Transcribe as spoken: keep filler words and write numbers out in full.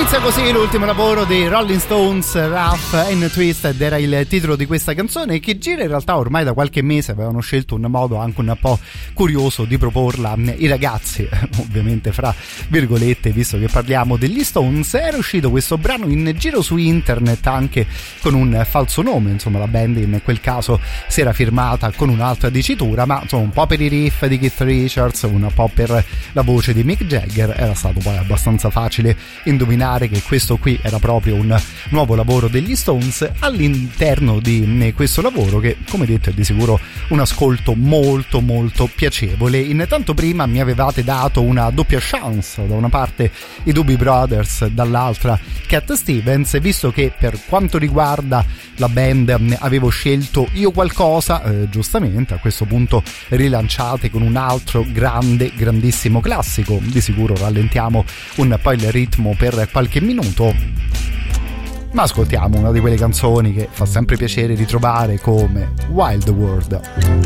Inizia così l'ultimo lavoro dei Rolling Stones, Rough and Twisted era il titolo di questa canzone, che gira in realtà ormai da qualche mese. Avevano scelto un modo anche un po' curioso di proporla i ragazzi, ovviamente fra virgolette, visto che parliamo degli Stones. Era uscito questo brano in giro su internet anche con un falso nome, insomma la band in quel caso si era firmata con un'altra dicitura, ma insomma un po' per i riff di Keith Richards, un po' per la voce di Mick Jagger, era stato poi abbastanza facile indovinare che questo qui era proprio un nuovo lavoro degli Stones. All'interno di questo lavoro, che come detto è di sicuro un ascolto molto molto piacevole. Intanto prima mi avevate dato una doppia chance, da una parte i Doobie Brothers, dall'altra Cat Stevens. Visto che per quanto riguarda la band avevo scelto Io Qualcosa, eh, giustamente a questo punto rilanciate con un altro grande grandissimo classico. Di sicuro rallentiamo un po' il ritmo per qualche minuto, ma ascoltiamo una di quelle canzoni che fa sempre piacere ritrovare, come Wild World.